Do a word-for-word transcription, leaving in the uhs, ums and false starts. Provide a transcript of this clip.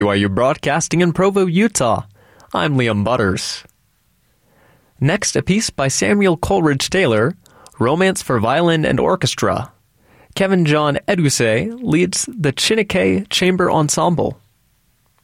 B Y U Broadcasting in Provo, Utah. I'm Liam Butters. Next, a piece by Samuel Coleridge Taylor, Romance for Violin and Orchestra. Kevin John Edusei leads the Chineke Chamber Ensemble.